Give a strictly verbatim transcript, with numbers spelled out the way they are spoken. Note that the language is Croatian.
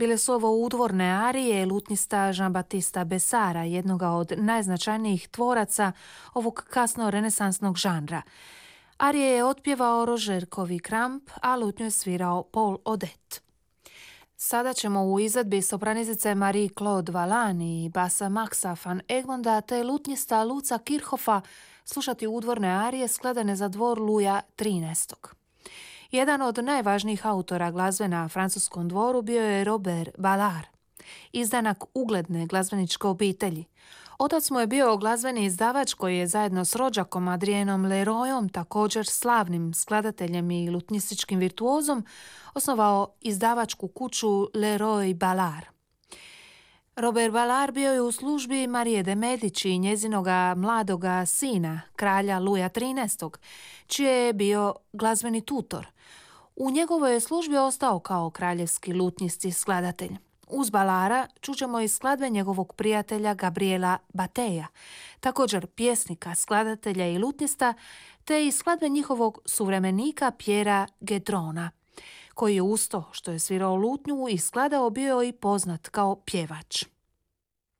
Bile su ovo udvorne arije lutnjista Jean-Baptista Bessara, jednoga od najznačajnijih tvoraca ovog kasno renesansnog žanra. Arije je otpjevao Roger Covey-Cramp, a lutnju je svirao Paul Odette. Sada ćemo u izvedbi sopranizice Marie-Claude Valland i basa Maxa van Egmonda te lutnjista Luca Kirchhoffa slušati udvorne arije skladane za dvor Luja trinaestog. Jedan od najvažnijih autora glazbe na francuskom dvoru bio je Robert Ballard, izdanak ugledne glazbeničke obitelji. Otac mu je bio glazbeni izdavač koji je zajedno s rođakom Adrienom Leroyom, također slavnim skladateljem i lutnjističkim virtuozom, osnovao izdavačku kuću Leroy Ballard. Robert Ballard bio je u službi Marije de Medici i njezinoga mladoga sina, kralja Luja trinaestog, čije je bio glazbeni tutor. U njegovoj je službi ostao kao kraljevski lutnjisti skladatelj. Uz Ballara čućemo i skladbe njegovog prijatelja Gabriela Bateja, također pjesnika, skladatelja i lutnjista, te i skladbe njihovog suvremenika Pierra Gedrona, koji je uz to što je svirao lutnju i skladao bio i poznat kao pjevač.